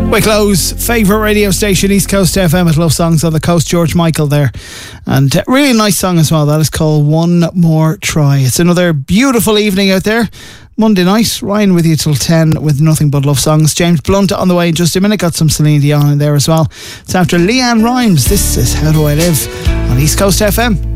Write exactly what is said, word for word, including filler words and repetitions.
Wicklow's favourite radio station, East Coast F M, at Love Songs on the Coast. George Michael there. And uh, really nice song as well. That is called One More Try. It's another beautiful evening out there. Monday night, Ryan with you till ten with nothing but love songs. James Blunt on the way in just a minute. Got some Celine Dion in there as well. It's after Leanne Rimes. This is How Do I Live on East Coast F M.